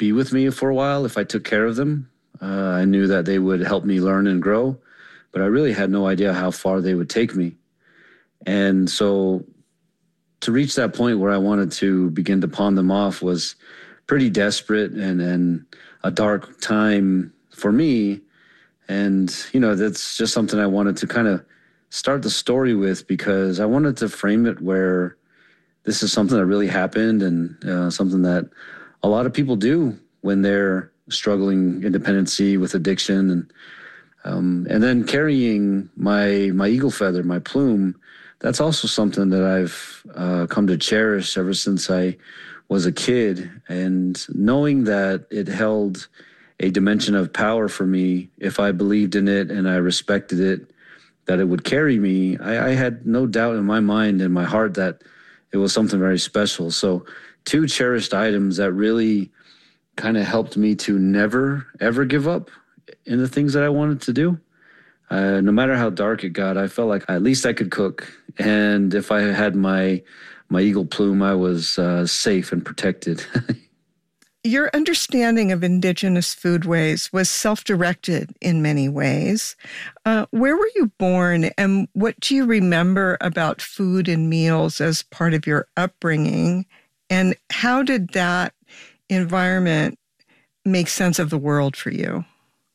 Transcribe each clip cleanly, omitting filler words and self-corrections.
be with me for a while if I took care of them. I knew that they would help me learn and grow, but I really had no idea how far they would take me. And so to reach that point where I wanted to begin to pawn them off was pretty desperate and a dark time for me. And, that's just something I wanted to kind of start the story with, because I wanted to frame it where this is something that really happened, and something that a lot of people do when they're struggling independency with addiction. And then carrying my eagle feather, my plume, that's also something that I've come to cherish ever since I was a kid. And knowing that it held a dimension of power for me, if I believed in it and I respected it, that it would carry me, I had no doubt in my mind and my heart that it was something very special. So 2 cherished items that really kind of helped me to never, ever give up in the things that I wanted to do. No matter how dark it got, I felt like at least I could cook. And if I had my eagle plume, I was safe and protected. Your understanding of indigenous foodways was self-directed in many ways. Where were you born, and what do you remember about food and meals as part of your upbringing? And how did that environment make sense of the world for you?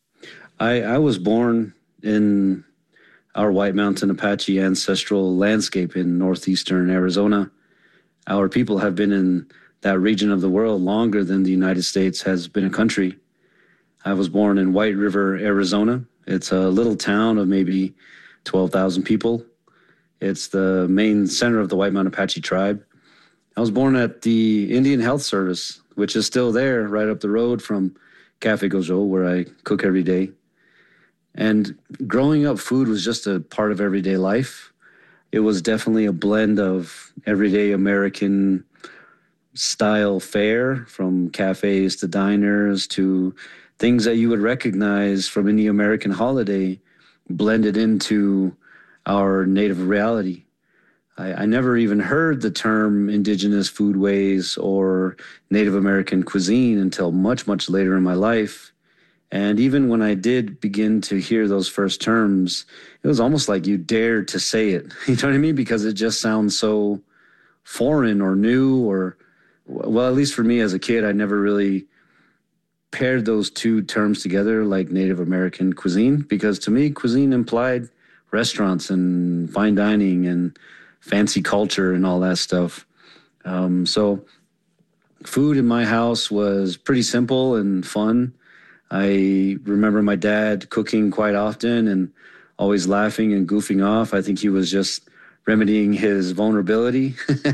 I was born in our White Mountain Apache ancestral landscape in northeastern Arizona. Our people have been in that region of the world longer than the United States has been a country. I was born in White River, Arizona. It's a little town of maybe 12,000 people. It's the main center of the White Mountain Apache tribe. I was born at the Indian Health Service, which is still there right up the road from Cafe Gojo, where I cook every day. And growing up, food was just a part of everyday life. It was definitely a blend of everyday American style fare, from cafes to diners to things that you would recognize from any American holiday, blended into our native reality. I never even heard the term indigenous foodways or Native American cuisine until much, much later in my life. And even when I did begin to hear those first terms, it was almost like you dared to say it. You know what I mean? Because it just sounds so foreign or new, or, well, at least for me as a kid, I never really paired those 2 terms together, like Native American cuisine, because to me, cuisine implied restaurants and fine dining and fancy culture and all that stuff. So food in my house was pretty simple and fun. I remember my dad cooking quite often and always laughing and goofing off. I think he was just remedying his vulnerability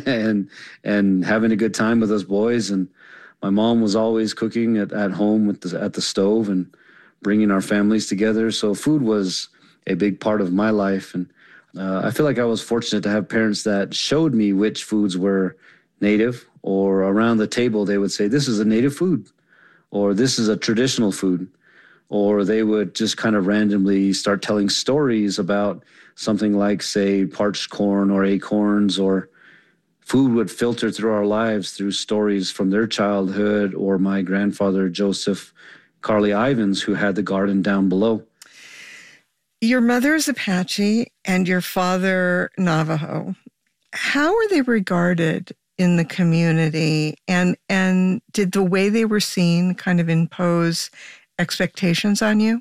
and having a good time with us boys. And my mom was always cooking at home at the stove and bringing our families together. So food was a big part of my life. And I feel like I was fortunate to have parents that showed me which foods were native, or around the table they would say, this is a native food, or this is a traditional food. Or they would just kind of randomly start telling stories about something like, say, parched corn or acorns, or food would filter through our lives through stories from their childhood, or my grandfather, Joseph Carly Ivins, who had the garden down below. Your mother is Apache and your father Navajo. How are they regarded in the community? And did the way they were seen kind of impose expectations on you?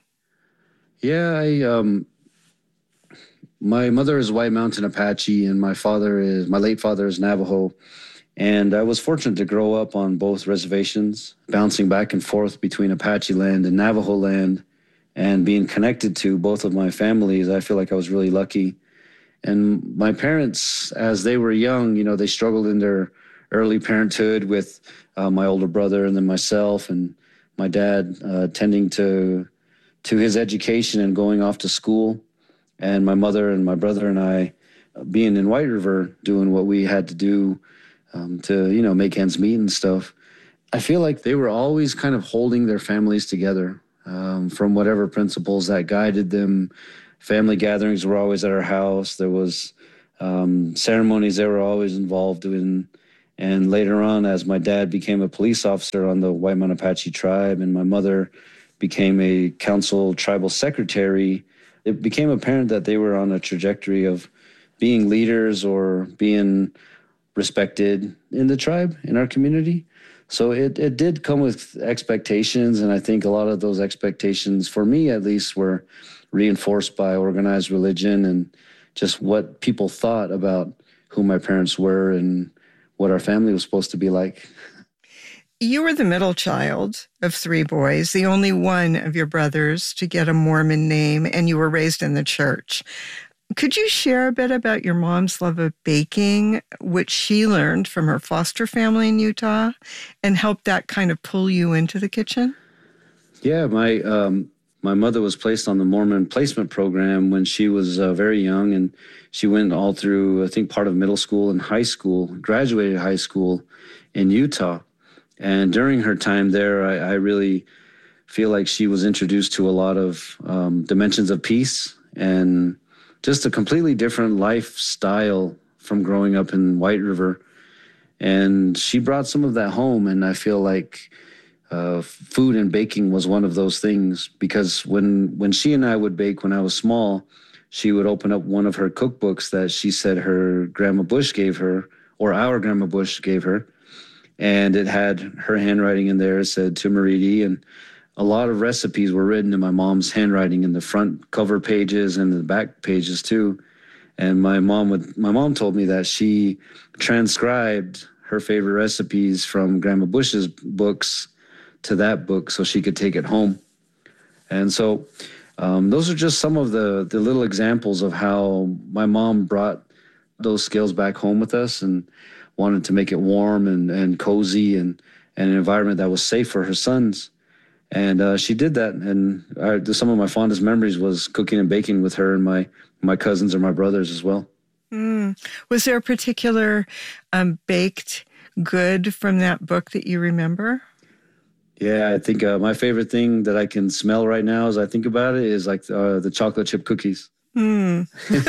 Yeah, my mother is White Mountain Apache and my late father is Navajo. And I was fortunate to grow up on both reservations, bouncing back and forth between Apache land and Navajo land, and being connected to both of my families. I feel like I was really lucky. And my parents, as they were young, they struggled in their early parenthood with my older brother and then myself, and my dad tending to his education and going off to school, and my mother and my brother and I being in White River doing what we had to do to make ends meet and stuff. I feel like they were always kind of holding their families together from whatever principles that guided them. Family gatherings were always at our house. There was ceremonies they were always involved in. And later on, as my dad became a police officer on the White Mountain Apache tribe and my mother became a council tribal secretary, it became apparent that they were on a trajectory of being leaders or being respected in the tribe, in our community. So it did come with expectations, and I think a lot of those expectations, for me at least, were reinforced by organized religion and just what people thought about who my parents were and what our family was supposed to be like. You were the middle child of three boys, the only one of your brothers to get a Mormon name, and you were raised in the church. Could you share a bit about your mom's love of baking, which she learned from her foster family in Utah, and helped that kind of pull you into the kitchen? Yeah, my mother was placed on the Mormon placement program when she was very young, and she went all through, I think, part of middle school and high school, graduated high school in Utah. And during her time there, I really feel like she was introduced to a lot of dimensions of peace and just a completely different lifestyle from growing up in White River. And she brought some of that home, and I feel like food and baking was one of those things, because when she and I would bake when I was small, she would open up one of her cookbooks that she said her grandma Bush gave her, or our grandma Bush gave her, and it had her handwriting in there. It said to Maridi, and a lot of recipes were written in my mom's handwriting in the front cover pages and the back pages too. And my mom told me that she transcribed her favorite recipes from Grandma Bush's books to that book so she could take it home. And so those are just some of the little examples of how my mom brought those skills back home with us and wanted to make it warm and cozy and an environment that was safe for her sons. And she did that. And some of my fondest memories was cooking and baking with her and my cousins or my brothers as well. Was there a particular baked good from that book that you remember? Yeah, I think my favorite thing that I can smell right now as I think about it is like the chocolate chip cookies. I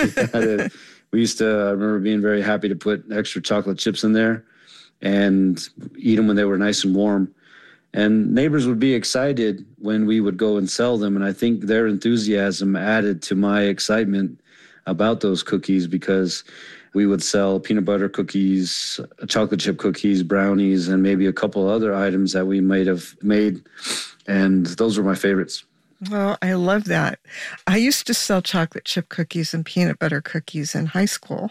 remember being very happy to put extra chocolate chips in there and eat them when they were nice and warm. And neighbors would be excited when we would go and sell them. And I think their enthusiasm added to my excitement about those cookies, because we would sell peanut butter cookies, chocolate chip cookies, brownies, and maybe a couple other items that we might have made. And those were my favorites. Oh, I love that. I used to sell chocolate chip cookies and peanut butter cookies in high school.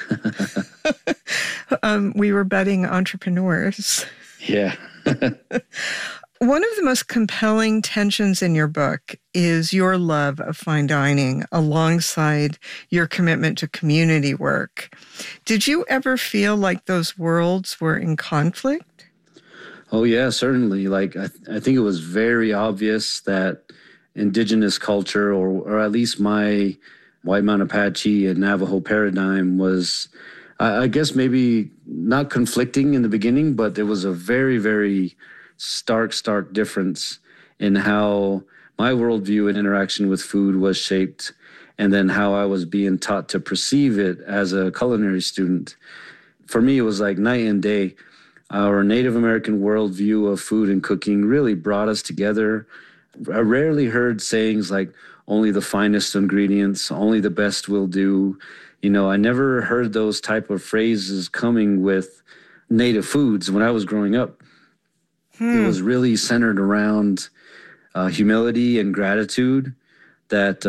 We were budding entrepreneurs. Yeah. One of the most compelling tensions in your book is your love of fine dining alongside your commitment to community work. Did you ever feel like those worlds were in conflict? Oh, yeah, certainly. Like, I think it was very obvious that indigenous culture, or at least my White Mountain Apache and Navajo paradigm was, I guess, maybe not conflicting in the beginning, but there was a very, very stark difference in how my worldview and interaction with food was shaped, and then how I was being taught to perceive it as a culinary student. For me, it was like night and day. Our Native American worldview of food and cooking really brought us together. I rarely heard sayings like, only the finest ingredients, only the best will do. You know, I never heard those type of phrases coming with Native foods when I was growing up. It was really centered around humility and gratitude that,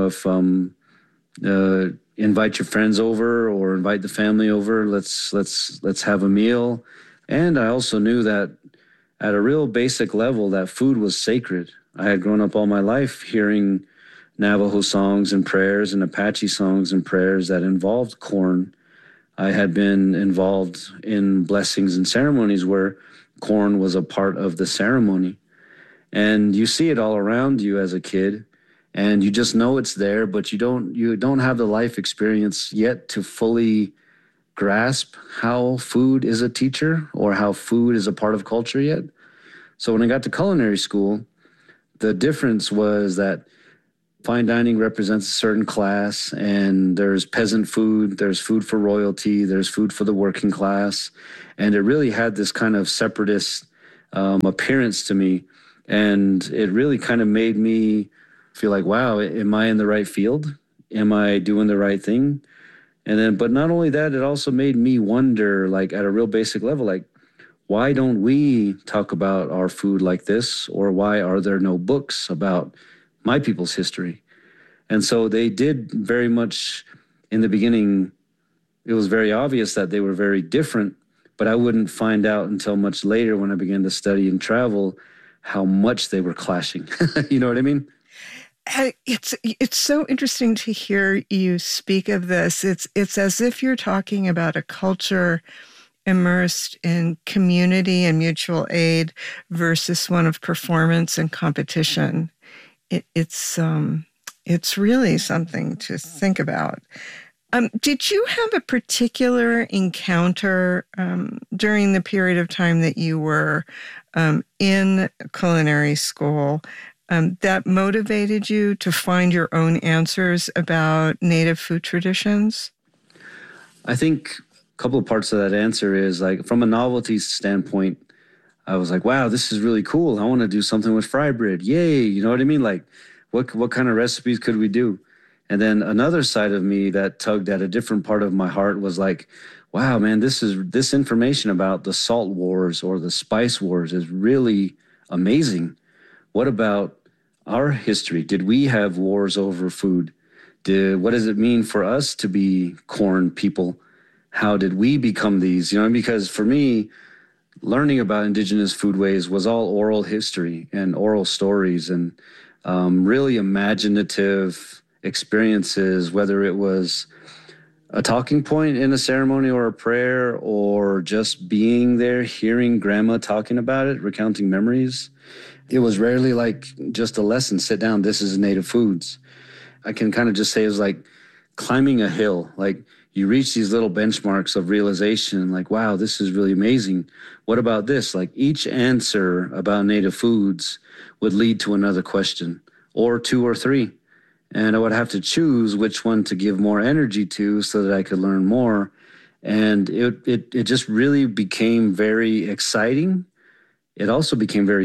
if invite your friends over or invite the family over, let's have a meal. And I also knew that at a real basic level that food was sacred. I had grown up all my life hearing Navajo songs and prayers and Apache songs and prayers that involved corn. I had been involved in blessings and ceremonies where corn was a part of the ceremony. And you see it all around you as a kid, and you just know it's there, but you don't have the life experience yet to fully grasp how food is a teacher or how food is a part of culture yet. So when I got to culinary school, the difference was that Fine dining represents a certain class, and there's peasant food, there's food for royalty, there's food for the working class. And it really had this kind of separatist appearance to me. And it really kind of made me feel like, wow, am I in the right field? Am I doing the right thing? And then, but not only that, it also made me wonder, like at a real basic level, like, why don't we talk about our food like this? Or why are there no books about my people's history? And so they did very much in the beginning. It was very obvious that they were very different, but I wouldn't find out until much later when I began to study and travel how much they were clashing. You know what I mean? It's so interesting to hear you speak of this. It's as if you're talking about a culture immersed in community and mutual aid versus one of performance and competition. It's really something to think about. Did you have a particular encounter during the period of time that you were in culinary school that motivated you to find your own answers about Native food traditions? I think a couple of parts of that answer is like from a novelty standpoint, I was like, wow, this is really cool. I want to do something with fry bread. Yay. You know what I mean? Like what kind of recipes could we do? And then another side of me that tugged at a different part of my heart was like, wow, man, this information about the salt wars or the spice wars is really amazing. What about our history? Did we have wars over food? What does it mean for us to be corn people? How did we become these? You know, because for me, learning about indigenous foodways was all oral history and oral stories and really imaginative experiences, whether it was a talking point in a ceremony or a prayer or just being there, hearing grandma talking about it, recounting memories. It was rarely like just a lesson, sit down, this is Native foods. I can kind of just say it was like climbing a hill. Like you reach these little benchmarks of realization, like, wow, this is really amazing. What about this? Like each answer about Native foods would lead to another question or two or three. And I would have to choose which one to give more energy to so that I could learn more. And it just really became very exciting. It also became very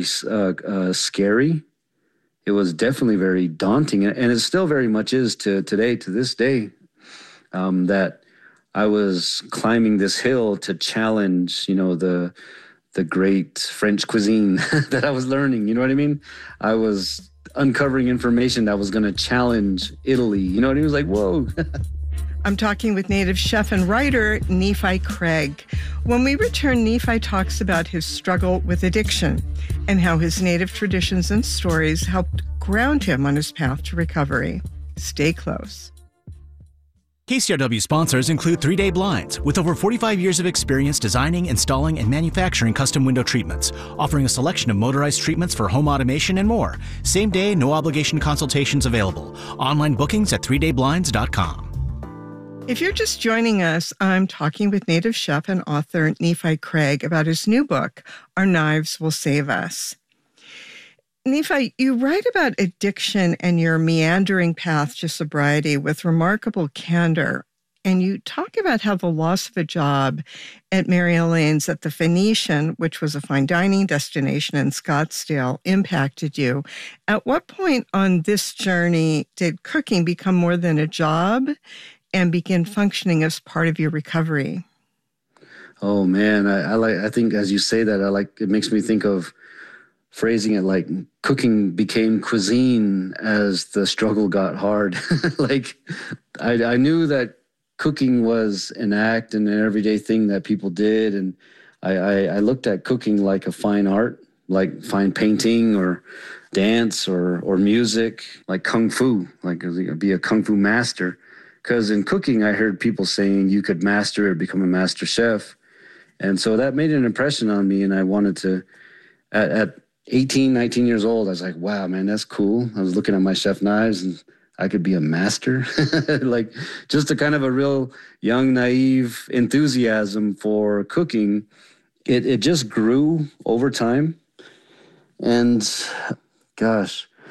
scary. It was definitely very daunting. And it still very much is to this day, that I was climbing this hill to challenge, you know, the great French cuisine that I was learning. You know what I mean? I was uncovering information that was going to challenge Italy. You know what I mean? It was like, whoa. I'm talking with Native chef and writer Nephi Craig. When we return, Nephi talks about his struggle with addiction and how his Native traditions and stories helped ground him on his path to recovery. Stay close. KCRW sponsors include 3 Day Blinds, with over 45 years of experience designing, installing, and manufacturing custom window treatments, offering a selection of motorized treatments for home automation and more. Same day, no obligation consultations available. Online bookings at 3dayblinds.com. If you're just joining us, I'm talking with Native chef and author Nephi Craig about his new book, Our Knives Will Save Us. Nephi, you write about addiction and your meandering path to sobriety with remarkable candor. And you talk about how the loss of a job at Mary Elaine's at the Phoenician, which was a fine dining destination in Scottsdale, impacted you. At what point on this journey did cooking become more than a job and begin functioning as part of your recovery? Oh, man, I think as you say that, it makes me think of phrasing it like cooking became cuisine as the struggle got hard. Like I knew that cooking was an act and an everyday thing that people did. And I looked at cooking like a fine art, like fine painting or dance or music, like Kung Fu, like be a Kung Fu master. Because in cooking, I heard people saying you could master it, become a master chef. And so that made an impression on me. And I wanted to, at 18, 19 years old, I was like, wow, man, that's cool. I was looking at my chef knives and I could be a master. Like just a kind of a real young, naive enthusiasm for cooking. It just grew over time. And gosh,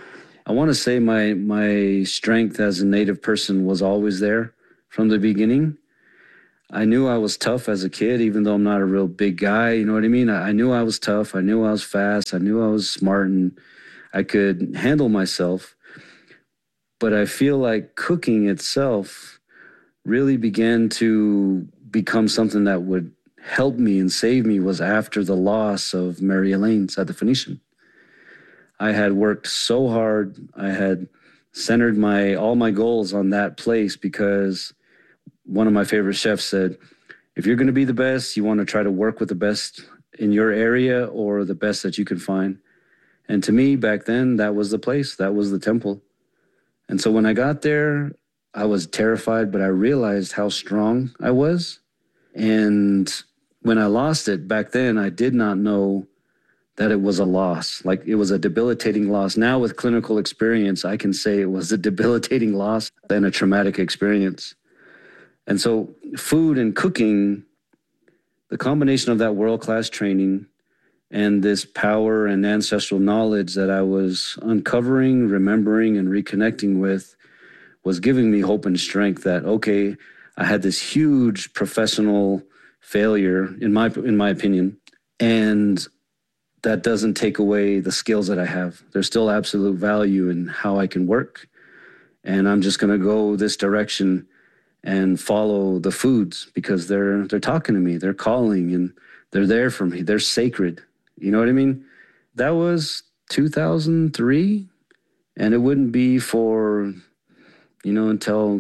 I want to say my strength as a Native person was always there from the beginning. I knew I was tough as a kid, even though I'm not a real big guy. You know what I mean? I knew I was tough. I knew I was fast. I knew I was smart and I could handle myself. But I feel like cooking itself really began to become something that would help me and save me was after the loss of Mary Elaine's at the Phoenician. I had worked so hard. I had centered all my goals on that place because one of my favorite chefs said, if you're going to be the best, you want to try to work with the best in your area or the best that you can find. And to me, back then, that was the place. That was the temple. And so when I got there, I was terrified, but I realized how strong I was. And when I lost it back then, I did not know that it was a loss. Like it was a debilitating loss. Now with clinical experience, I can say it was a debilitating loss than a traumatic experience. And so food and cooking, the combination of that world-class training and this power and ancestral knowledge that I was uncovering, remembering, and reconnecting with was giving me hope and strength that, okay, I had this huge professional failure, in my opinion, and that doesn't take away the skills that I have. There's still absolute value in how I can work. And I'm just going to go this direction and follow the foods because they're talking to me. They're calling and they're there for me. They're sacred. You know what I mean? That was 2003. And it wouldn't be for, until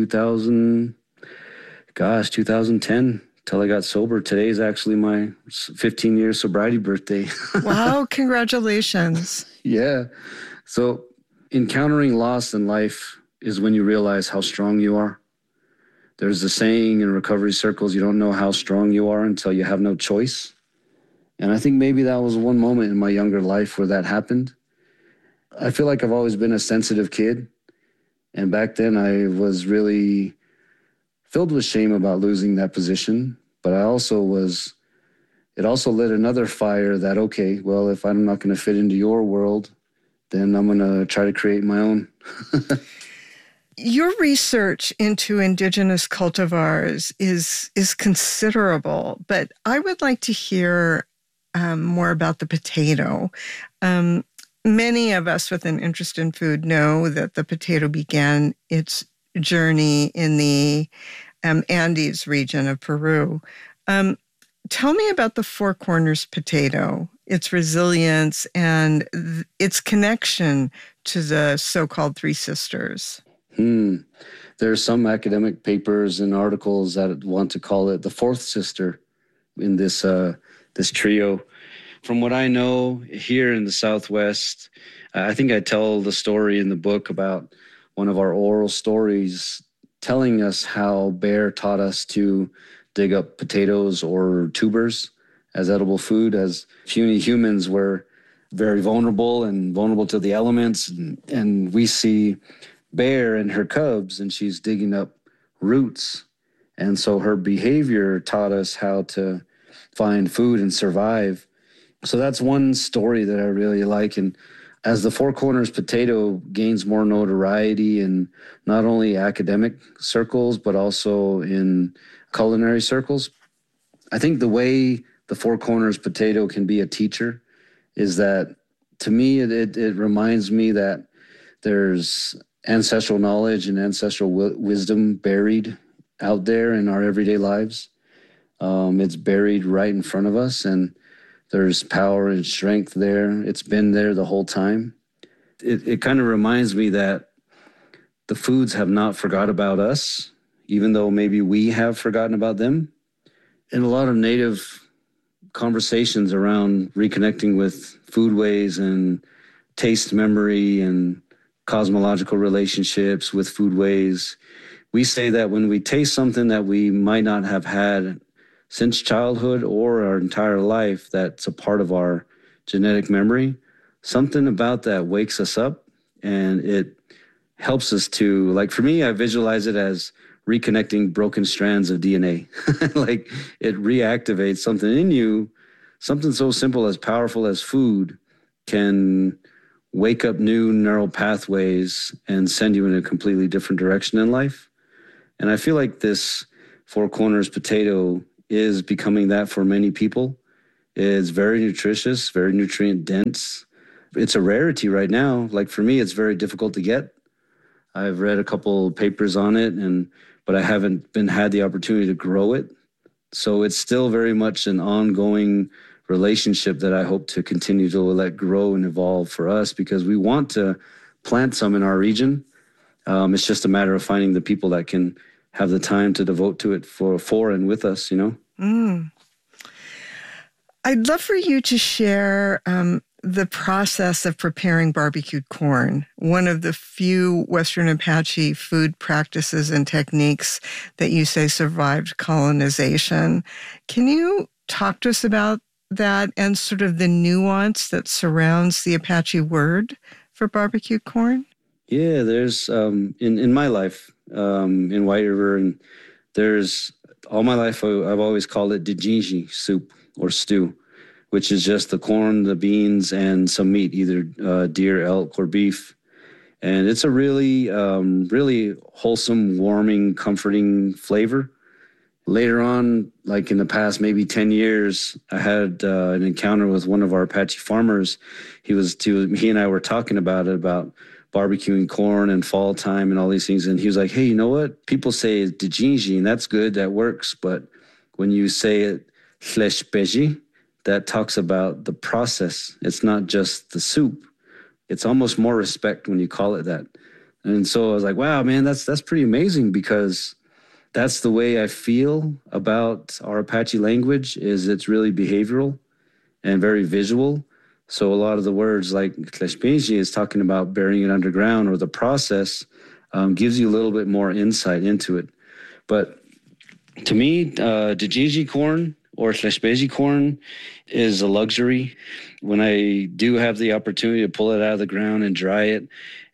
2010. Till I got sober. Today's actually my 15-year sobriety birthday. Wow, congratulations. Yeah. So encountering loss in life is when you realize how strong you are. There's a saying in recovery circles, you don't know how strong you are until you have no choice. And I think maybe that was one moment in my younger life where that happened. I feel like I've always been a sensitive kid. And back then I was really filled with shame about losing that position, but it also lit another fire that, okay, well, if I'm not going to fit into your world, then I'm going to try to create my own. Your research into indigenous cultivars is considerable, but I would like to hear more about the potato. Many of us with an interest in food know that the potato began its journey in the Andes region of Peru. Tell me about the Four Corners potato, its resilience, and its connection to the so-called Three Sisters. There's some academic papers and articles that want to call it the fourth sister in this trio. From what I know, here in the Southwest, I think I tell the story in the book about one of our oral stories telling us how Bear taught us to dig up potatoes or tubers as edible food, as puny humans were very vulnerable to the elements. And we see Bear and her cubs, and she's digging up roots. And so her behavior taught us how to find food and survive. So that's one story that I really like. And as the Four Corners potato gains more notoriety in not only academic circles, but also in culinary circles, I think the way the Four Corners potato can be a teacher is that, to me, it reminds me that there's ancestral knowledge and ancestral wisdom buried out there in our everyday lives. It's buried right in front of us, and there's power and strength there. It's been there the whole time. It kind of reminds me that the foods have not forgot about us, even though maybe we have forgotten about them. In a lot of Native conversations around reconnecting with foodways and taste memory and cosmological relationships with foodways, we say that when we taste something that we might not have had since childhood or our entire life, that's a part of our genetic memory, something about that wakes us up, and it helps us to, like, for me, I visualize it as reconnecting broken strands of DNA. Like, it reactivates something in you. Something so simple as powerful as food can wake up new neural pathways and send you in a completely different direction in life. And I feel like this Four Corners potato is becoming that for many people. It's very nutritious, very nutrient dense. It's a rarity right now. Like for me, it's very difficult to get. I've read a couple papers on it, but I haven't had the opportunity to grow it. So it's still very much an ongoing relationship that I hope to continue to let grow and evolve for us, because we want to plant some in our region. It's just a matter of finding the people that can have the time to devote to it for and with us, you know? Mm. I'd love for you to share the process of preparing barbecued corn, one of the few Western Apache food practices and techniques that you say survived colonization. Can you talk to us about that and sort of the nuance that surrounds the Apache word for barbecued corn? Yeah, there's, in my life, in White River, and there's, all my life, I've always called it Dijinji soup or stew, which is just the corn, the beans, and some meat, either deer, elk, or beef. And it's a really, really wholesome, warming, comforting flavor. Later on, like in the past maybe 10 years, I had an encounter with one of our Apache farmers. He and I were talking about it, about barbecuing corn and fall time and all these things. And he was like, hey, you know what? People say Dijinji, and that's good, that works. But when you say it Hleshbeji, that talks about the process. It's not just the soup. It's almost more respect when you call it that. And so I was like, wow, man, that's pretty amazing, because that's the way I feel about our Apache language. Is it's really behavioral and very visual. So a lot of the words like Tleshpenji is talking about burying it underground, or the process gives you a little bit more insight into it. But to me, Dijinji corn or Tleshpenji corn is a luxury. When I do have the opportunity to pull it out of the ground and dry it,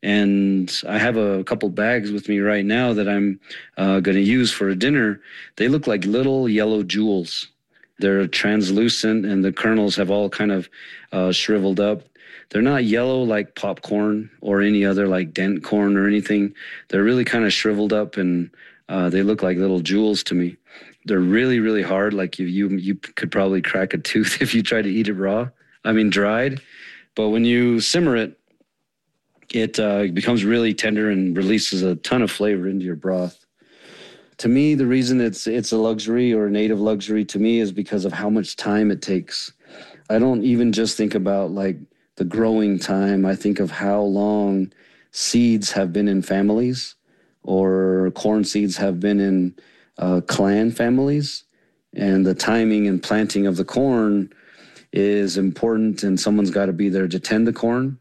and I have a couple bags with me right now that I'm going to use for a dinner, they look like little yellow jewels. They're translucent, and the kernels have all kind of shriveled up. They're not yellow like popcorn or any other like dent corn or anything. They're really kind of shriveled up, and they look like little jewels to me. They're really, really hard. Like you could probably crack a tooth if you try to eat it dried. But when you simmer it, it becomes really tender and releases a ton of flavor into your broth. To me, the reason it's a luxury, or a native luxury to me, is because of how much time it takes. I don't even just think about like the growing time. I think of how long seeds have been in families, or corn seeds have been in clan families. And the timing and planting of the corn is important, and someone's got to be there to tend the corn,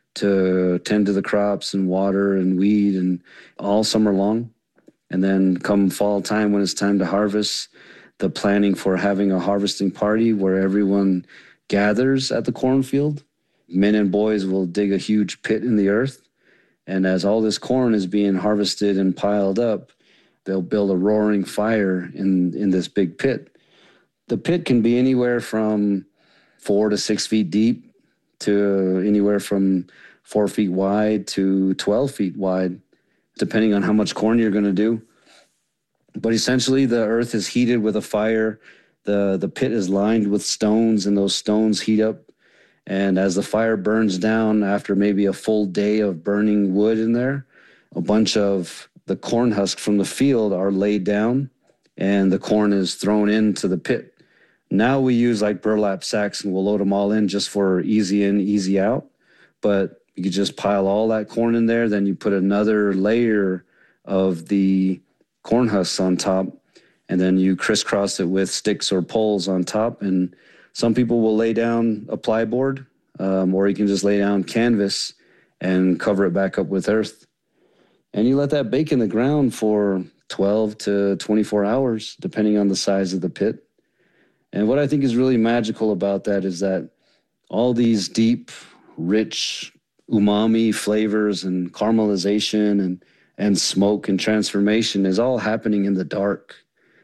to tend to the crops and water and weed and all summer long. And then come fall time, when it's time to harvest, the planning for having a harvesting party where everyone gathers at the cornfield. Men and boys will dig a huge pit in the earth. And as all this corn is being harvested and piled up, they'll build a roaring fire in this big pit. The pit can be anywhere from 4 to 6 feet deep to anywhere from 4 feet wide to 12 feet wide, depending on how much corn you're going to do. But essentially, the earth is heated with a fire. The pit is lined with stones, and those stones heat up. And as the fire burns down, after maybe a full day of burning wood in there, a bunch of the corn husks from the field are laid down, and the corn is thrown into the pit. Now we use like burlap sacks, and we'll load them all in just for easy in, easy out. But you could just pile all that corn in there. Then you put another layer of the corn husks on top, and then you crisscross it with sticks or poles on top. And some people will lay down a plyboard, or you can just lay down canvas and cover it back up with earth. And you let that bake in the ground for 12 to 24 hours, depending on the size of the pit. And what I think is really magical about that is that all these deep, rich umami flavors and caramelization and smoke and transformation is all happening in the dark.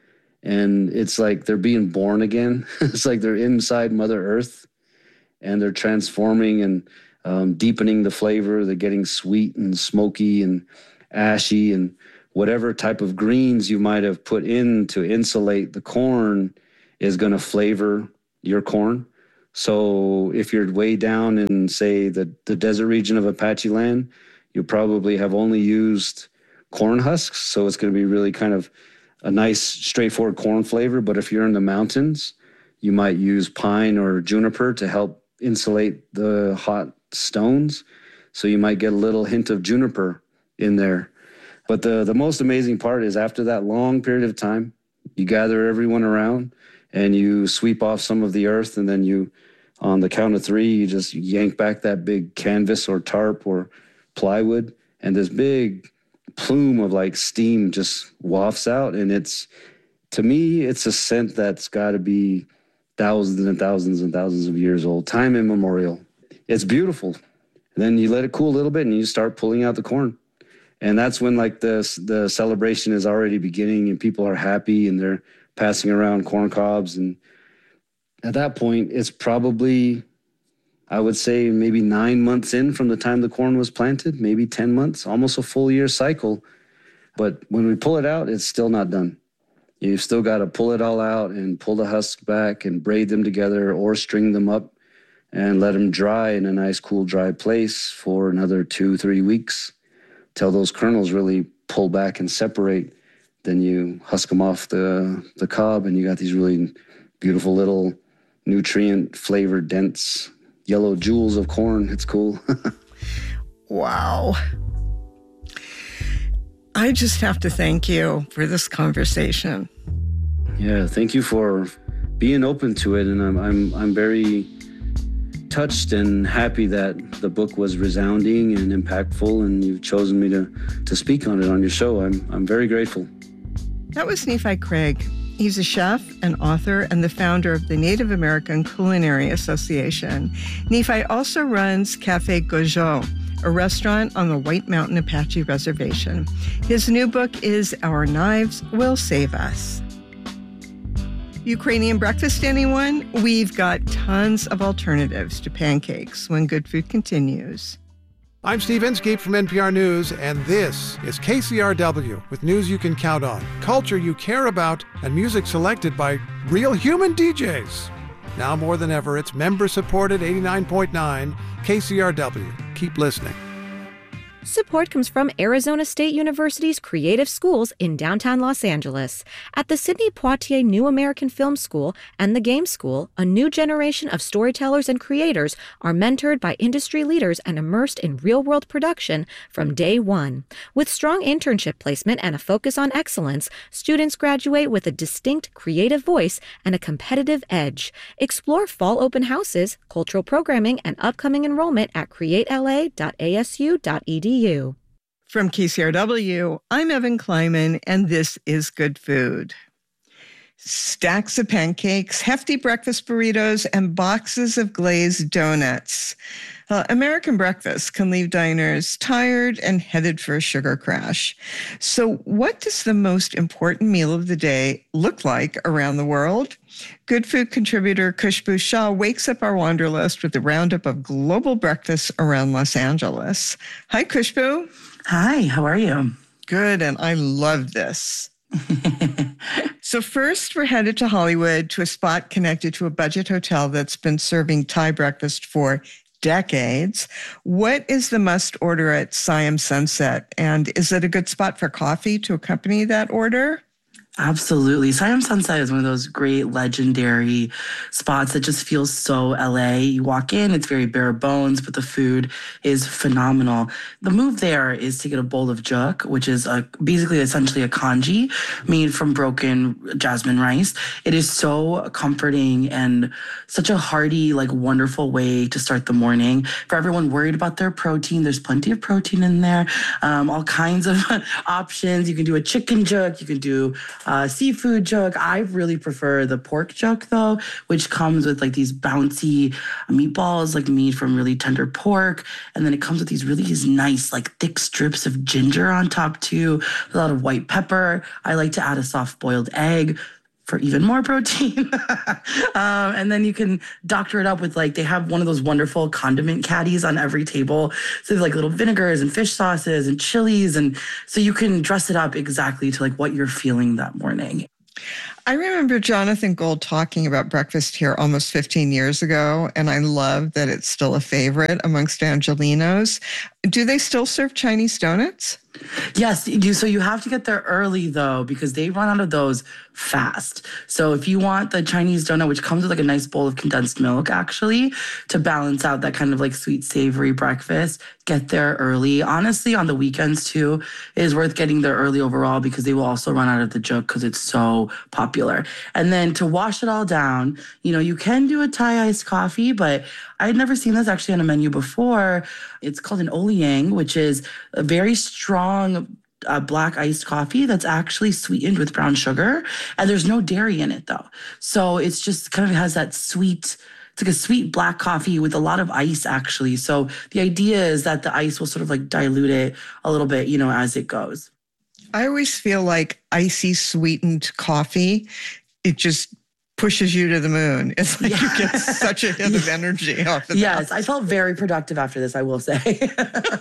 And it's like they're being born again. It's like they're inside Mother Earth, and they're transforming and deepening the flavor. They're getting sweet and smoky and ashy, and whatever type of greens you might have put in to insulate the corn is going to flavor your corn. So if you're way down in, say, the desert region of Apache land, you probably have only used corn husks. So it's going to be really kind of a nice, straightforward corn flavor. But if you're in the mountains, you might use pine or juniper to help insulate the hot stones. So you might get a little hint of juniper in there. But the most amazing part is after that long period of time, you gather everyone around and you sweep off some of the earth, and then you, on the count of three, you just yank back that big canvas or tarp or plywood, and this big plume of like steam just wafts out. And to me, it's a scent that's got to be thousands and thousands and thousands of years old, time immemorial. It's beautiful. And then you let it cool a little bit and you start pulling out the corn. And that's when like the celebration is already beginning and people are happy and they're passing around corn cobs. And at that point, it's probably, I would say, maybe 9 months in from the time the corn was planted, maybe 10 months, almost a full year cycle. But when we pull it out, it's still not done. You've still got to pull it all out and pull the husks back and braid them together or string them up and let them dry in a nice, cool, dry place for another 2-3 weeks till those kernels really pull back and separate. Then you husk them off the cob and you got these really beautiful little nutrient-flavored, dense yellow jewels of corn. It's cool. Wow. I just have to thank you for this conversation. Yeah, thank you for being open to it. And I'm very touched and happy that the book was resounding and impactful, and you've chosen me to speak on it on your show. I'm very grateful. That was Nephi Craig. He's a chef, an author, and the founder of the Native American Culinary Association. Nephi also runs Cafe Gojo, a restaurant on the White Mountain Apache Reservation. His new book is Our Knives Will Save Us. Ukrainian breakfast, anyone? We've got tons of alternatives to pancakes when Good Food continues. I'm Steve Inskeep from NPR News, and this is KCRW with news you can count on, culture you care about, and music selected by real human DJs. Now more than ever, it's member-supported 89.9 KCRW. Keep listening. Support comes from Arizona State University's Creative Schools in downtown Los Angeles. At the Sidney Poitier New American Film School and the Game School, a new generation of storytellers and creators are mentored by industry leaders and immersed in real-world production from day one. With strong internship placement and a focus on excellence, students graduate with a distinct creative voice and a competitive edge. Explore fall open houses, cultural programming, and upcoming enrollment at createla.asu.edu. From KCRW, I'm Evan Kleiman, and this is Good Food. Stacks of pancakes, hefty breakfast burritos, and boxes of glazed donuts. American breakfast can leave diners tired and headed for a sugar crash. So what does the most important meal of the day look like around the world? Good Food contributor Khushbu Shah wakes up our Wanderlist with a roundup of global breakfasts around Los Angeles. Hi, Khushbu. Hi, how are you? Good, and I love this. So first, we're headed to Hollywood to a spot connected to a budget hotel that's been serving Thai breakfast for decades. What is the must order at Siam Sunset? And is it a good spot for coffee to accompany that order? Absolutely. Siam Sunset is one of those great legendary spots that just feels so LA. You walk in, it's very bare bones, but the food is phenomenal. The move there is to get a bowl of juk, which is basically essentially a congee made from broken jasmine rice. It is so comforting and such a hearty, wonderful way to start the morning. For everyone worried about their protein, there's plenty of protein in there. All kinds of options. You can do a chicken juk, you can do seafood juk. I really prefer the pork juk though, which comes with these bouncy meatballs made from really tender pork. And then it comes with these really nice thick strips of ginger on top too, a lot of white pepper. I like to add a soft boiled egg. for even more protein. And then you can doctor it up with they have one of those wonderful condiment caddies on every table. So there's little vinegars and fish sauces and chilies. And so you can dress it up exactly to what you're feeling that morning. I remember Jonathan Gold talking about breakfast here almost 15 years ago, and I love that it's still a favorite amongst Angelenos. Do they still serve Chinese donuts? Yes, you do. So you have to get there early, though, because they run out of those fast. So if you want the Chinese donut, which comes with a nice bowl of condensed milk, actually, to balance out that kind of sweet, savory breakfast, get there early. Honestly, on the weekends, too, it is worth getting there early overall because they will also run out of the juk because it's so popular. And then to wash it all down, you can do a Thai iced coffee, but I had never seen this actually on a menu before. It's called an Oolong, which is a very strong black iced coffee that's actually sweetened with brown sugar. And there's no dairy in it, though. So it's just kind of has that sweet, it's like a sweet black coffee with a lot of ice, actually. So the idea is that the ice will sort of dilute it a little bit, as it goes. I always feel like icy sweetened coffee, it just pushes you to the moon. It's you get such a hit of energy off of that. Yes, I felt very productive after this, I will say.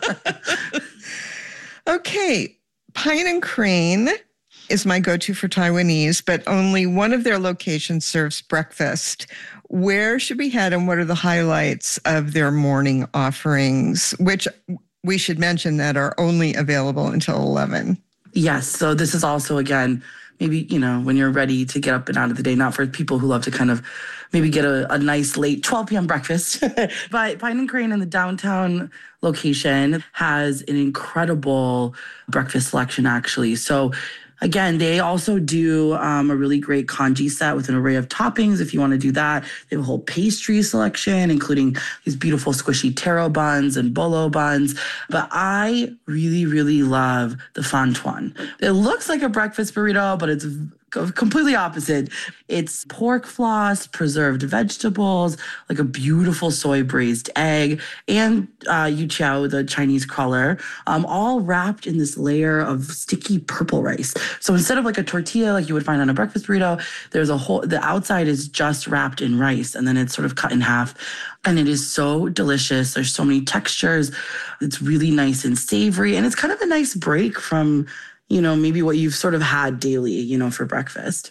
Okay, Pine and Crane is my go-to for Taiwanese, but only one of their locations serves breakfast. Where should we head and what are the highlights of their morning offerings, which we should mention that are only available until 11? Yes, so this is also, again, maybe, when you're ready to get up and out of the day, not for people who love to kind of maybe get a nice late 12 p.m. breakfast. But Pine and Crane in the downtown location has an incredible breakfast selection, actually. So again, they also do a really great congee set with an array of toppings if you want to do that. They have a whole pastry selection, including these beautiful squishy taro buns and bolo buns. But I really, really love the Phan Tuan. It looks like a breakfast burrito, but it's completely opposite. It's pork floss, preserved vegetables, a beautiful soy braised egg, and yuqiao, the Chinese cruller, all wrapped in this layer of sticky purple rice. So instead of a tortilla like you would find on a breakfast burrito, there's the outside is just wrapped in rice, and then it's sort of cut in half. And it is so delicious. There's so many textures. It's really nice and savory, and it's kind of a nice break from maybe what you've sort of had daily, for breakfast.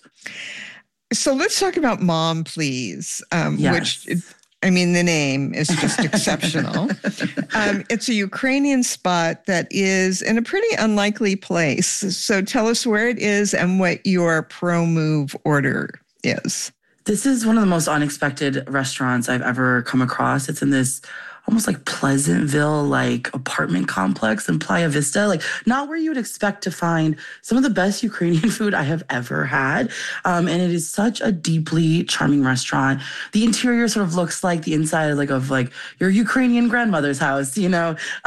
So let's talk about Mom Please, Yes. which, the name is just exceptional. It's a Ukrainian spot that is in a pretty unlikely place. So tell us where it is and what your pro move order is. This is one of the most unexpected restaurants I've ever come across. It's in this almost Pleasantville, apartment complex in Playa Vista, not where you would expect to find some of the best Ukrainian food I have ever had. And it is such a deeply charming restaurant. The interior sort of looks like the inside of your Ukrainian grandmother's house, It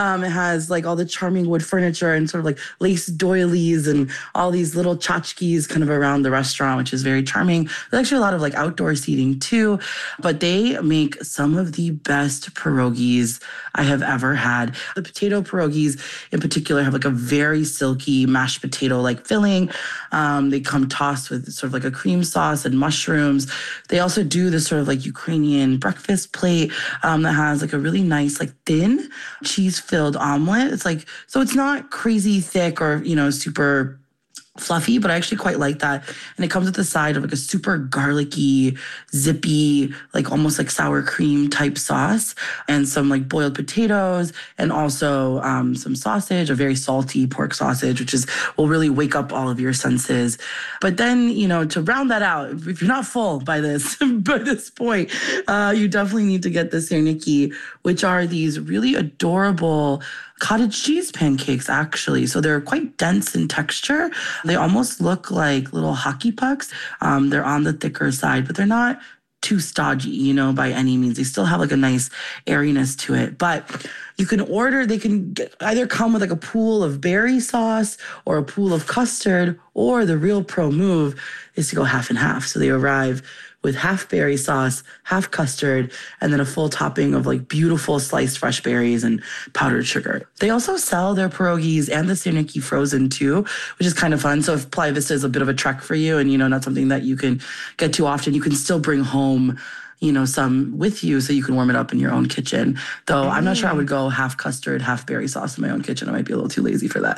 has all the charming wood furniture and sort of lace doilies and all these little tchotchkes kind of around the restaurant, which is very charming. There's actually a lot of outdoor seating too, but they make some of the best pierogies I have ever had. The potato pierogies in particular have a very silky mashed potato-like filling. They come tossed with sort of a cream sauce and mushrooms. They also do this sort of Ukrainian breakfast plate that has a really nice thin cheese-filled omelet. It's so it's not crazy thick or, super fluffy, but I actually quite like that. And it comes with the side of a super garlicky, zippy, almost sour cream type sauce and some boiled potatoes and also some sausage, a very salty pork sausage, which will really wake up all of your senses. But then, to round that out, if you're not full by this point, you definitely need to get the serniki, which are these really adorable cottage cheese pancakes, actually. So they're quite dense in texture. They almost look like little hockey pucks. They're on the thicker side, but they're not too stodgy, by any means. They still have a nice airiness to it. But you can order, they can either come with a pool of berry sauce or a pool of custard, or the real pro move is to go half and half. So they arrive with half berry sauce, half custard, and then a full topping of like beautiful sliced fresh berries and powdered sugar. They also sell their pierogies and the serniki frozen too, which is kind of fun. So if Playa Vista is a bit of a trek for you and, not something that you can get too often, you can still bring home some with you so you can warm it up in your own kitchen. Though I'm not sure I would go half custard, half berry sauce in my own kitchen. I might be a little too lazy for that.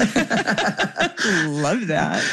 Love that.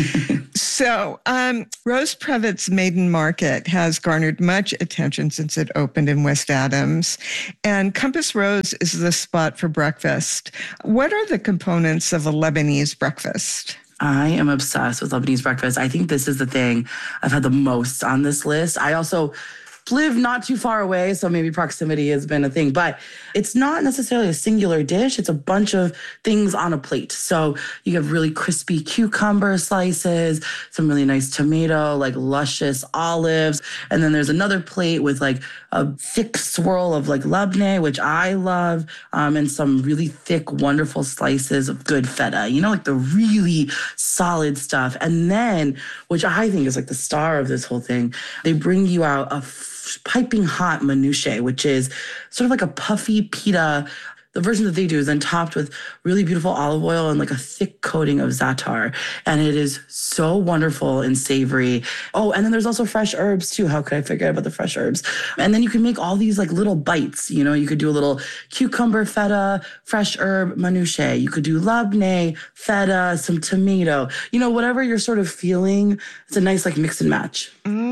So Rose Prevett's Maiden Market has garnered much attention since it opened in West Adams. And Compass Rose is the spot for breakfast. What are the components of a Lebanese breakfast? I am obsessed with Lebanese breakfast. I think this is the thing I've had the most on this list. I also live not too far away, so maybe proximity has been a thing, but it's not necessarily a singular dish. It's a bunch of things on a plate. So you have really crispy cucumber slices, some really nice tomato, like luscious olives. And then there's another plate with like a thick swirl of like labneh, which I love, and some really thick, wonderful slices of good feta, like the really solid stuff. And then, which I think is like the star of this whole thing, they bring you out a piping hot manouche, which is sort of like a puffy pita. The version that they do is then topped with really beautiful olive oil and like a thick coating of za'atar. And it is so wonderful and savory. Oh, and then there's also fresh herbs too. How could I forget about the fresh herbs? And then you can make all these like little bites. You could do a little cucumber feta, fresh herb manouche. You could do labneh, feta, some tomato. Whatever you're sort of feeling. It's a nice like mix and match.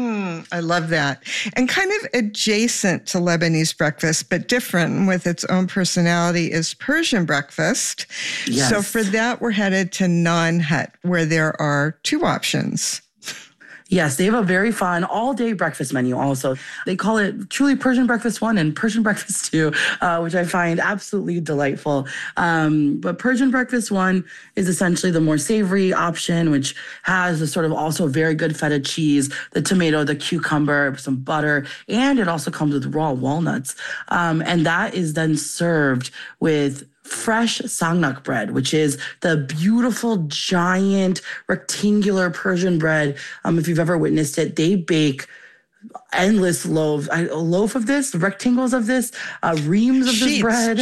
I love that. And kind of adjacent to Lebanese breakfast, but different with its own personality, is Persian breakfast. Yes. So for that, we're headed to Naan Hut, where there are two options. Yes, they have a very fun all-day breakfast menu also. They call it truly Persian Breakfast 1 and Persian Breakfast 2, which I find absolutely delightful. But Persian Breakfast 1 is essentially the more savory option, which has the sort of also very good feta cheese, the tomato, the cucumber, some butter, and it also comes with raw walnuts. And that is then served with fresh sangnak bread, which is the beautiful, giant, rectangular Persian bread. If you've ever witnessed it, they bake endless loaves, a loaf of this, rectangles of this, reams of this bread.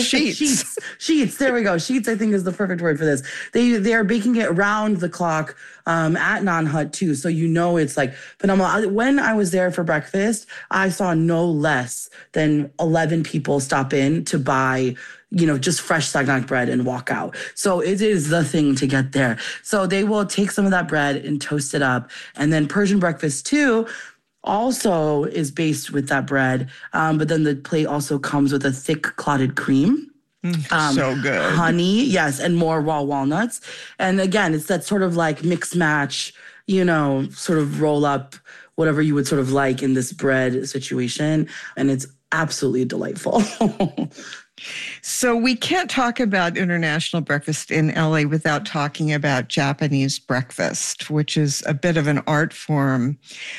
Sheets. There we go. Sheets, I think, is the perfect word for this. They are baking it round the clock at Naan Hut too. So it's like phenomenal. When I was there for breakfast, I saw no less than 11 people stop in to buy just fresh sangnak bread and walk out. So it is the thing to get there. So they will take some of that bread and toast it up. And then Persian breakfast too also is based with that bread. But then the plate also comes with a thick clotted cream. So good. Honey, yes, and more raw walnuts. And again, it's that sort of like mix match, sort of roll up whatever you would sort of like in this bread situation. And it's absolutely delightful. So we can't talk about international breakfast in LA without talking about Japanese breakfast, which is a bit of an art form.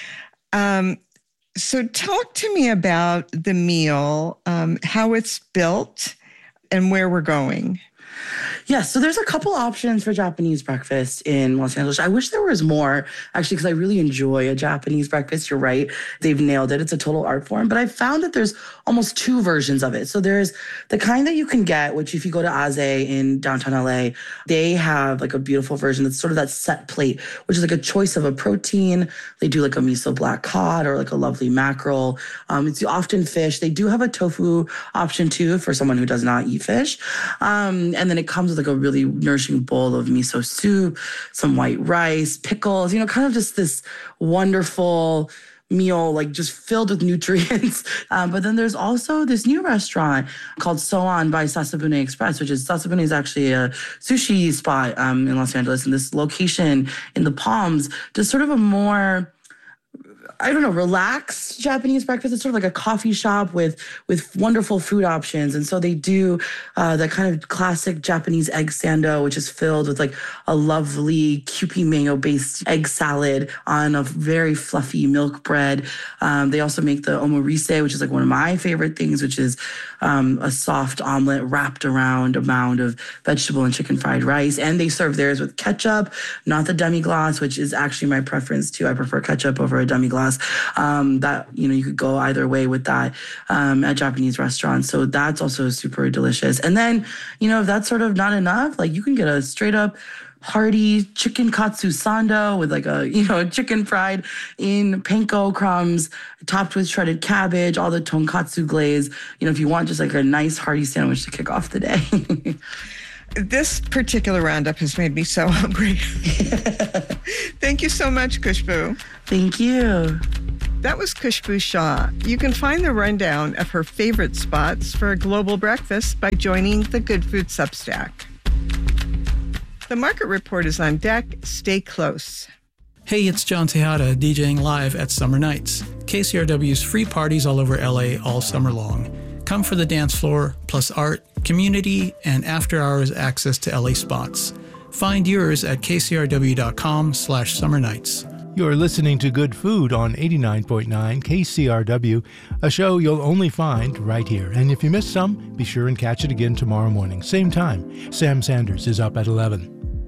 So talk to me about the meal, how it's built, and where we're going. Yes, so there's a couple options for Japanese breakfast in Los Angeles. I wish there was more, actually, because I really enjoy a Japanese breakfast. You're right. They've nailed it. It's a total art form. But I found that there's almost two versions of it. So there's the kind that you can get, which if you go to Aze in downtown LA, they have like a beautiful version that's sort of that set plate, which is like a choice of a protein. They do like a miso black cod or like a lovely mackerel. It's often fish. They do have a tofu option too for someone who does not eat fish. And then it comes with like a really nourishing bowl of miso soup, some white rice, pickles, kind of just this wonderful meal, like just filled with nutrients. But then there's also this new restaurant called Soan by Sasabune Express, which is Sasabune is actually a sushi spot in Los Angeles. And this location in the Palms does sort of a more, relaxed Japanese breakfast. It's sort of like a coffee shop with wonderful food options. And so they do that kind of classic Japanese egg sando, which is filled with like a lovely Kewpie mayo-based egg salad on a very fluffy milk bread. They also make the omorise, which is like one of my favorite things, which is a soft omelet wrapped around a mound of vegetable and chicken fried rice. And they serve theirs with ketchup, not the demi-glace, which is actually my preference too. I prefer ketchup over a demi-glace. sauce. That, you could go either way with that at Japanese restaurants. So that's also super delicious. And then, if that's sort of not enough, like you can get a straight up hearty chicken katsu sando with like a chicken fried in panko crumbs, topped with shredded cabbage, all the tonkatsu glaze. If you want just like a nice hearty sandwich to kick off the day. This particular roundup has made me so hungry. Thank you so much, Khushbu. Thank you. That was Khushbu Shah. You can find the rundown of her favorite spots for a global breakfast by joining the Good Food Substack. The Market Report is on deck. Stay close. Hey, it's John Tejada, DJing live at Summer Nights, KCRW's free parties all over LA all summer long. Come for the dance floor, plus art, community, and after-hours access to LA spots. Find yours at kcrw.com/summernights. You're listening to Good Food on 89.9 KCRW, a show you'll only find right here. And if you missed some, be sure and catch it again tomorrow morning, same time. Sam Sanders is up at 11.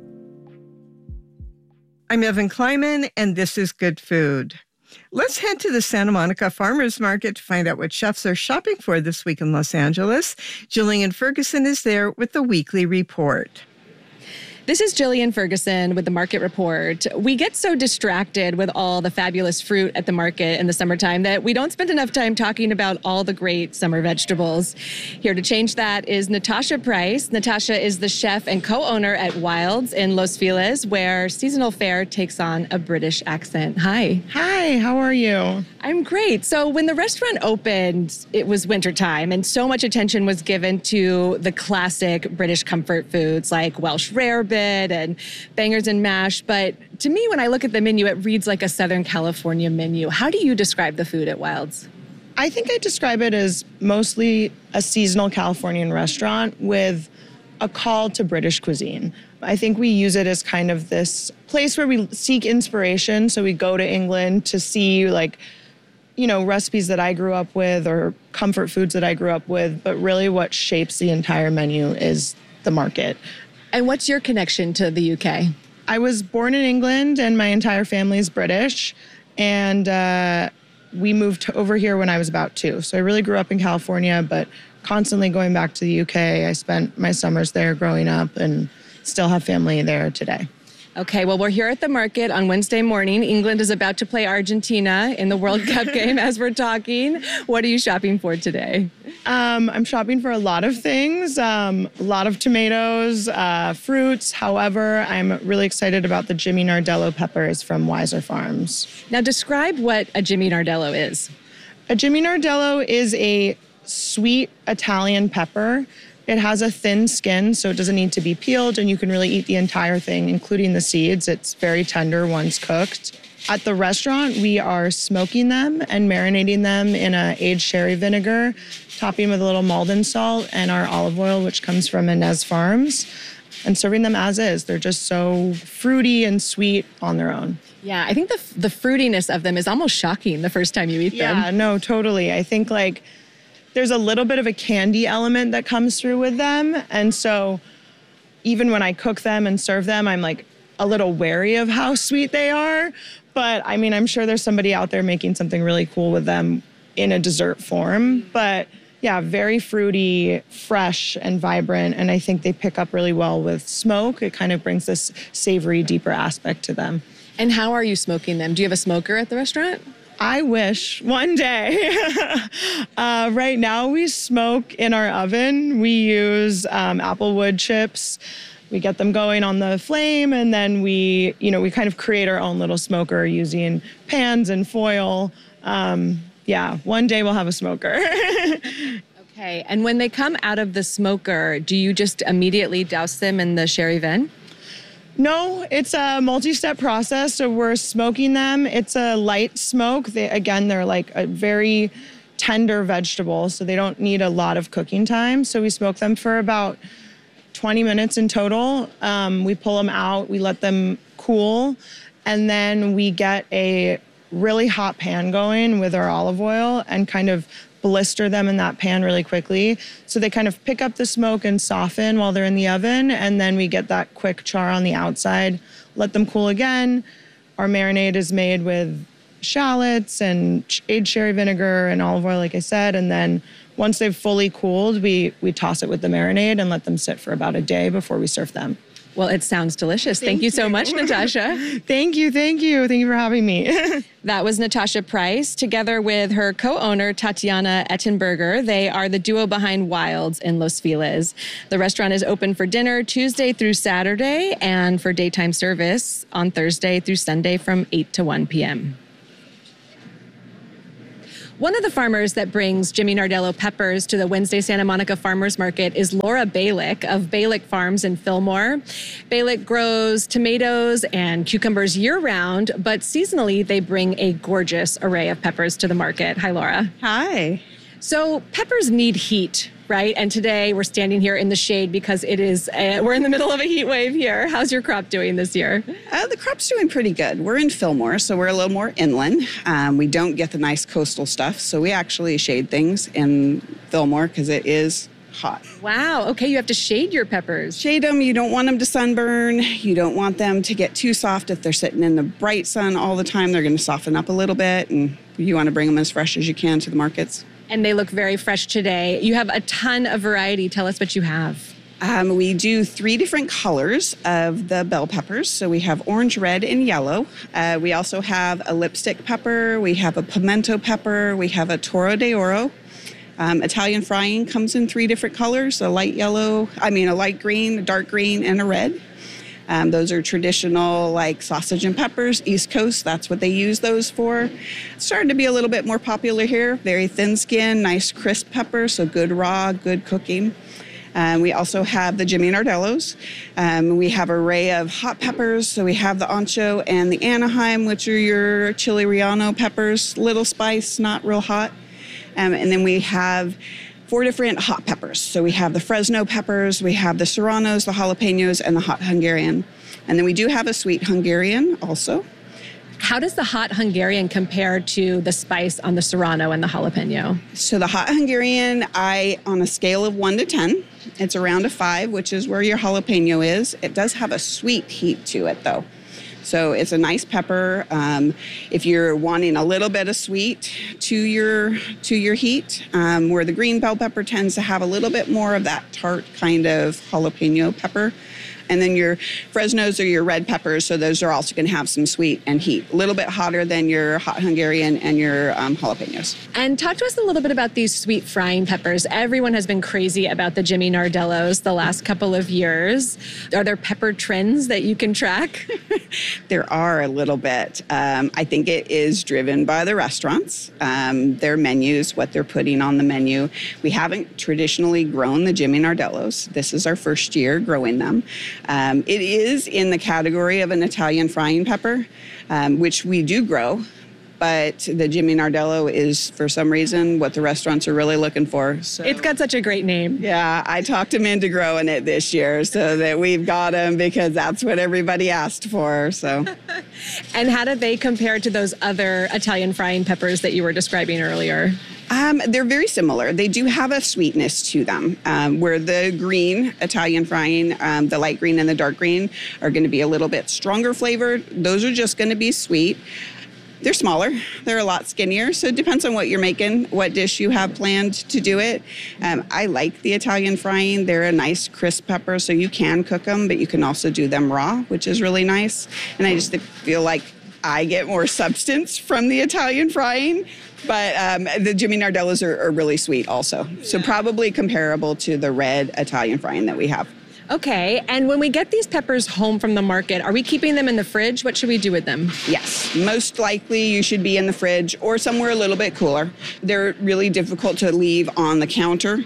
I'm Evan Kleiman, and this is Good Food. Let's head to the Santa Monica Farmers Market to find out what chefs are shopping for this week in Los Angeles. Jillian Ferguson is there with the weekly report. This is Jillian Ferguson with the Market Report. We get so distracted with all the fabulous fruit at the market in the summertime that we don't spend enough time talking about all the great summer vegetables. Here to change that is Natasha Price. Natasha is the chef and co-owner at Wilds in Los Feliz, where seasonal fare takes on a British accent. Hi. Hi, how are you? I'm great. So when the restaurant opened, it was wintertime, and so much attention was given to the classic British comfort foods like Welsh rarebit and bangers and mash. But to me, when I look at the menu, it reads like a Southern California menu. How do you describe the food at Wilds? I think I describe it as mostly a seasonal Californian restaurant with a call to British cuisine. I think we use it as kind of this place where we seek inspiration. So we go to England to see recipes that I grew up with or comfort foods that I grew up with, but really what shapes the entire menu is the market. And what's your connection to the UK? I was born in England and my entire family is British. And we moved over here when I was about 2. So I really grew up in California, but constantly going back to the UK. I spent my summers there growing up and still have family there today. Okay, well, we're here at the market on Wednesday morning. England is about to play Argentina in the World Cup game as we're talking. What are you shopping for today? I'm shopping for a lot of things, a lot of tomatoes, fruits. However, I'm really excited about the Jimmy Nardello peppers from Weiser Farms. Now describe what a Jimmy Nardello is. A Jimmy Nardello is a sweet Italian pepper. It has a thin skin, so it doesn't need to be peeled, and you can really eat the entire thing, including the seeds. It's very tender once cooked. At the restaurant, we are smoking them and marinating them in a aged sherry vinegar, topping with a little Maldon salt and our olive oil, which comes from Inez Farms, and serving them as is. They're just so fruity and sweet on their own. Yeah, I think the fruitiness of them is almost shocking the first time you eat them. Yeah, no, totally. I think there's a little bit of a candy element that comes through with them. And so even when I cook them and serve them, I'm a little wary of how sweet they are. But I mean, I'm sure there's somebody out there making something really cool with them in a dessert form. But yeah, very fruity, fresh, and vibrant. And I think they pick up really well with smoke. It kind of brings this savory, deeper aspect to them. And how are you smoking them? Do you have a smoker at the restaurant? I wish one day. Right now we smoke in our oven. We use applewood chips. We get them going on the flame, and then we kind of create our own little smoker using pans and foil. Yeah, one day we'll have a smoker. Okay, and when they come out of the smoker, do you just immediately douse them in the sherry vin? No, it's a multi-step process. So we're smoking them. It's a light smoke. They're like a very tender vegetable, so they don't need a lot of cooking time. So we smoke them for about 20 minutes in total. We pull them out, we let them cool, and then we get a really hot pan going with our olive oil and kind of blister them in that pan really quickly. So they kind of pick up the smoke and soften while they're in the oven, and then we get that quick char on the outside. Let them cool again. Our marinade is made with shallots and aged sherry vinegar and olive oil, like I said. And then once they've fully cooled, we toss it with the marinade and let them sit for about a day before we serve them. Well, it sounds delicious. Thank you so much, Natasha. Thank you. Thank you for having me. That was Natasha Price, together with her co-owner, Tatiana Ettenberger. They are the duo behind Wilds in Los Feliz. The restaurant is open for dinner Tuesday through Saturday and for daytime service on Thursday through Sunday from 8 to 1 p.m. One of the farmers that brings Jimmy Nardello peppers to the Wednesday Santa Monica Farmers Market is Laura Balick of Balick Farms in Fillmore. Balick grows tomatoes and cucumbers year-round, but seasonally they bring a gorgeous array of peppers to the market. Hi, Laura. Hi. So peppers need heat, right? And today we're standing here in the shade because we're in the middle of a heat wave here. How's your crop doing this year? The crop's doing pretty good. We're in Fillmore, so we're a little more inland. We don't get the nice coastal stuff, so we actually shade things in Fillmore because it is hot. Wow. Okay, you have to shade your peppers. Shade them. You don't want them to sunburn. You don't want them to get too soft. If they're sitting in the bright sun all the time, they're going to soften up a little bit, and you want to bring them as fresh as you can to the markets. And they look very fresh today. You have a ton of variety. Tell us what you have. We do 3 different colors of the bell peppers. So we have orange, red, and yellow. We also have a lipstick pepper. We have a pimento pepper. We have a toro de oro. Italian frying comes in 3 different colors, a light green, a dark green, and a red. Those are traditional, like sausage and peppers, East Coast. That's what they use those for. It's starting to be a little bit more popular here. Very thin skin, nice crisp pepper, so good raw, good cooking. We also have the Jimmy Nardellos. We have an array of hot peppers. So we have the ancho and the Anaheim, which are your chili relleno peppers, little spice, not real hot. And then we have 4 different hot peppers. So we have the Fresno peppers, we have the serranos, the jalapenos, and the hot Hungarian. And then we do have a sweet Hungarian also. How does the hot Hungarian compare to the spice on the serrano and the jalapeno? So the hot Hungarian, on a scale of 1 to 10, it's around a 5, which is where your jalapeno is. It does have a sweet heat to it, though. So it's a nice pepper. If you're wanting a little bit of sweet to your heat, where the green bell pepper tends to have a little bit more of that tart kind of jalapeno pepper. And then your Fresnos are your red peppers, so those are also going to have some sweet and heat. A little bit hotter than your hot Hungarian and your jalapenos. And talk to us a little bit about these sweet frying peppers. Everyone has been crazy about the Jimmy Nardellos the last couple of years. Are there pepper trends that you can track? There are a little bit. I think it is driven by the restaurants, their menus, what they're putting on the menu. We haven't traditionally grown the Jimmy Nardellos. This is our first year growing them. It is in the category of an Italian frying pepper, which we do grow, but the Jimmy Nardello is, for some reason, what the restaurants are really looking for. So, it's got such a great name. Yeah, I talked him into growing it this year so that we've got him because that's what everybody asked for. So, And how do they compare to those other Italian frying peppers that you were describing earlier? They're very similar. They do have a sweetness to them, where the green Italian frying, the light green and the dark green are going to be a little bit stronger flavored. Those are just going to be sweet. They're smaller. They're a lot skinnier. So it depends on what you're making, what dish you have planned to do it. I like the Italian frying. They're a nice crisp pepper, so you can cook them, but you can also do them raw, which is really nice. And I just feel like I get more substance from the Italian frying. But the Jimmy Nardellos are really sweet also. So probably comparable to the red Italian frying that we have. Okay, and when we get these peppers home from the market, are we keeping them in the fridge? What should we do with them? Yes, most likely you should be in the fridge or somewhere a little bit cooler. They're really difficult to leave on the counter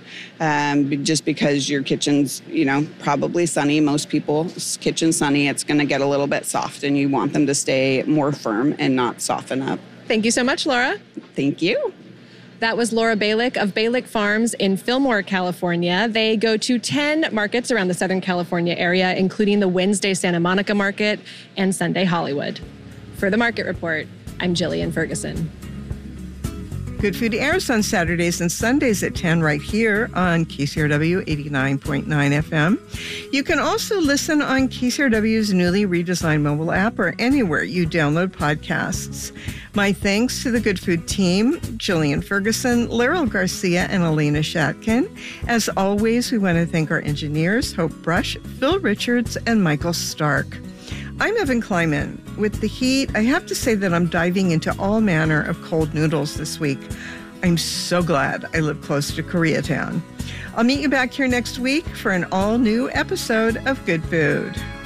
just because your kitchen's, probably sunny. Most people's kitchen's sunny. It's going to get a little bit soft and you want them to stay more firm and not soften up. Thank you so much, Laura. Thank you. That was Laura Balick of Balick Farms in Fillmore, California. They go to 10 markets around the Southern California area, including the Wednesday Santa Monica Market and Sunday Hollywood. For the Market Report, I'm Jillian Ferguson. Good Food airs on Saturdays and Sundays at 10 right here on KCRW 89.9 FM. You can also listen on KCRW's newly redesigned mobile app or anywhere you download podcasts. My thanks to the Good Food team, Jillian Ferguson, Laryl Garcia, and Elena Shatkin. As always, we want to thank our engineers, Hope Brush, Phil Richards, and Michael Stark. I'm Evan Kleiman. With the heat, I have to say that I'm diving into all manner of cold noodles this week. I'm so glad I live close to Koreatown. I'll meet you back here next week for an all-new episode of Good Food.